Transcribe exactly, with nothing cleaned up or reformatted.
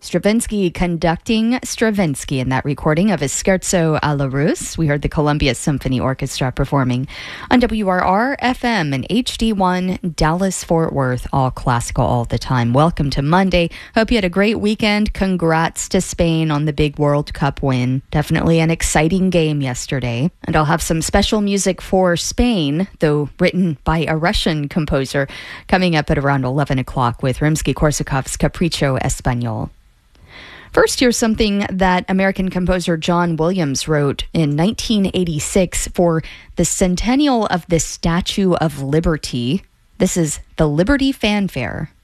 Stravinsky conducting Stravinsky in that recording of his Scherzo alla Russe. We heard the Columbia Symphony Orchestra performing on W R R F M and H D one Dallas-Fort Worth, all classical all the time. Welcome to Monday. Hope you had a great weekend. Congrats to Spain on the big World Cup win. Definitely an exciting game yesterday. And I'll have some special music for Spain, though written by a Russian composer, coming up at around eleven o'clock with Rimsky-Korsakov's Capriccio Español. First, here's something that American composer John Williams wrote in nineteen eighty-six for the centennial of the Statue of Liberty. This is the Liberty Fanfare.